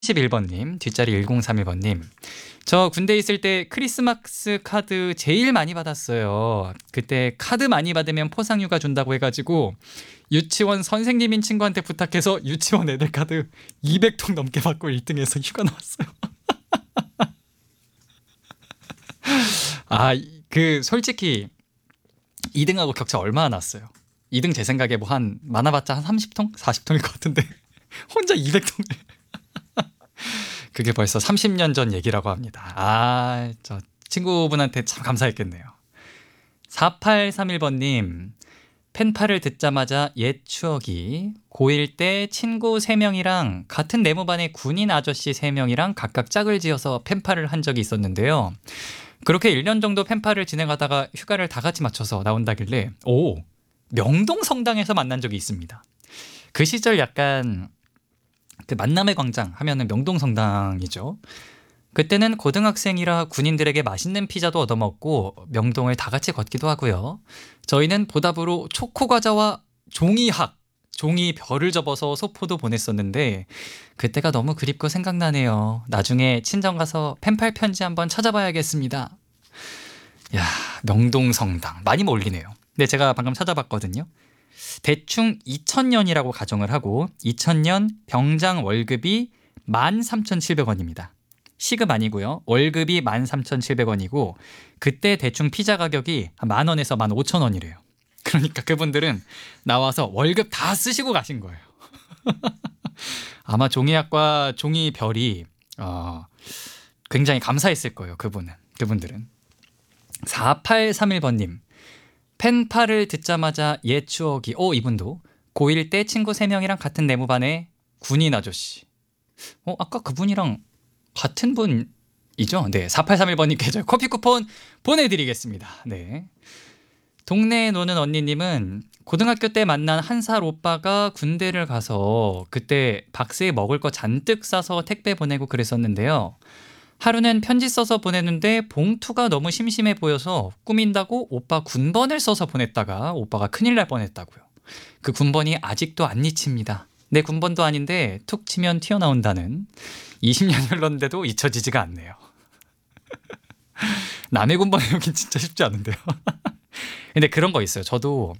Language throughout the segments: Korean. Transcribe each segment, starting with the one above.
11번님, 뒷자리 1031번님. 저 군대 있을 때 크리스마스 카드 제일 많이 받았어요. 그때 카드 많이 받으면 포상휴가 준다고 해가지고 유치원 선생님인 친구한테 부탁해서 유치원 애들 카드 200통 넘게 받고 1등해서 휴가 나왔어요. 솔직히 2등하고 격차 얼마나 났어요? 2등 제 생각에 뭐 많아봤자 한 30통? 40통일 것 같은데 혼자 200통을. 그게 벌써 30년 전 얘기라고 합니다. 저 친구분한테 참 감사했겠네요. 4831번님, 펜팔을 듣자마자 옛 추억이. 고1 때 친구 3명이랑 같은 내무반의 군인 아저씨 3명이랑 각각 짝을 지어서 펜팔을 한 적이 있었는데요. 그렇게 1년 정도 펜팔을 진행하다가 휴가를 다 같이 맞춰서 나온다길래 명동 성당에서 만난 적이 있습니다. 그 시절 약간 그 만남의 광장 하면은 명동 성당이죠. 그때는 고등학생이라 군인들에게 맛있는 피자도 얻어먹고 명동을 다 같이 걷기도 하고요. 저희는 보답으로 초코과자와 종이별을 접어서 소포도 보냈었는데 그때가 너무 그립고 생각나네요. 나중에 친정 가서 펜팔 편지 한번 찾아봐야겠습니다. 야, 명동 성당 많이 몰리네요. 근데 제가 방금 찾아봤거든요. 대충 2000년이라고 가정을 하고 2000년 병장 월급이 13,700원입니다. 시급 아니고요. 월급이 13,700원이고 그때 대충 피자 가격이 한 10,000원에서 15,000원이래요. 그러니까 그분들은 나와서 월급 다 쓰시고 가신 거예요. 아마 종이학과 종이별이 굉장히 감사했을 거예요. 그분들은. 4831번님. 펜팔을 듣자마자 옛 추억이. 이분도 고1 때 친구 3명이랑 같은 내무반의 군인 아저씨. 아까 그분이랑 같은 분이죠? 네, 4831번님께 커피 쿠폰 보내드리겠습니다. 네. 동네에 노는 언니님은 고등학교 때 만난 1살 오빠가 군대를 가서 그때 박스에 먹을 거 잔뜩 싸서 택배 보내고 그랬었는데요. 하루는 편지 써서 보냈는데 봉투가 너무 심심해 보여서 꾸민다고 오빠 군번을 써서 보냈다가 오빠가 큰일 날 뻔했다고요. 그 군번이 아직도 안 잊힙니다. 내 군번도 아닌데 툭 치면 튀어나온다는. 20년 흘렀는데도 잊혀지지가 않네요. 남의 군번 외우긴 진짜 쉽지 않은데요. 근데 그런 거 있어요. 저도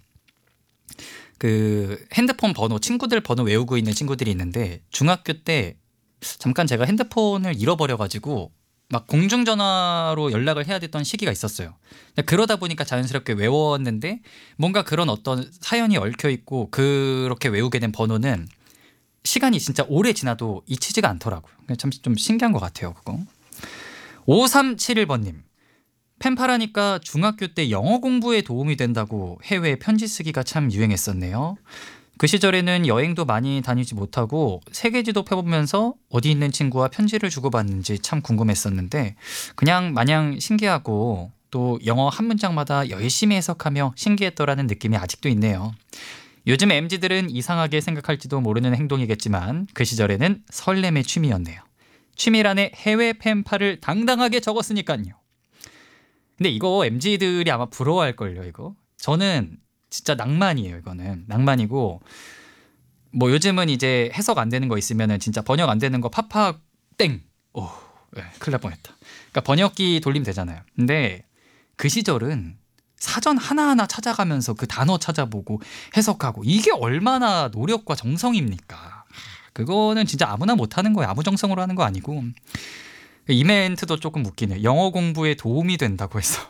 그 핸드폰 번호, 친구들 번호 외우고 있는 친구들이 있는데 중학교 때 잠깐 제가 핸드폰을 잃어버려가지고 막 공중전화로 연락을 해야 됐던 시기가 있었어요. 그러다 보니까 자연스럽게 외웠는데 뭔가 그런 어떤 사연이 얽혀있고 그렇게 외우게 된 번호는 시간이 진짜 오래 지나도 잊히지가 않더라고요. 참 좀 신기한 것 같아요. 그거. 5371번님. 펜팔하니까 중학교 때 영어 공부에 도움이 된다고 해외 편지 쓰기가 참 유행했었네요. 그 시절에는 여행도 많이 다니지 못하고 세계지도 펴보면서 어디 있는 친구와 편지를 주고받는지 참 궁금했었는데 그냥 마냥 신기하고 또 영어 한 문장마다 열심히 해석하며 신기했더라는 느낌이 아직도 있네요. 요즘 MZ들은 이상하게 생각할지도 모르는 행동이겠지만 그 시절에는 설렘의 취미였네요. 취미란에 해외 펜팔을 당당하게 적었으니까요. 근데 이거 MZ들이 아마 부러워할걸요. 이거 저는 진짜 낭만이에요. 이거는 낭만이고 뭐 요즘은 이제 해석 안 되는 거 있으면은 진짜 번역 안 되는 거 파파 땡. 큰일 날 뻔했다. 그러니까 번역기 돌리면 되잖아요. 근데 그 시절은 사전 하나하나 찾아가면서 그 단어 찾아보고 해석하고 이게 얼마나 노력과 정성입니까? 그거는 진짜 아무나 못하는 거예요. 아무 정성으로 하는 거 아니고. 이 멘트도 조금 웃기네요. 영어 공부에 도움이 된다고 해서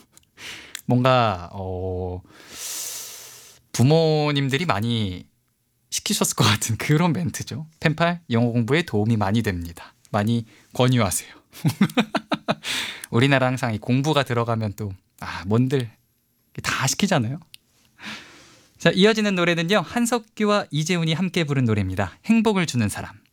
뭔가 부모님들이 많이 시키셨을 것 같은 그런 멘트죠. 펜팔 영어 공부에 도움이 많이 됩니다. 많이 권유하세요. 우리나라 항상 이 공부가 들어가면 또 뭔들 다 시키잖아요. 자, 이어지는 노래는요. 한석규와 이재훈이 함께 부른 노래입니다. 행복을 주는 사람.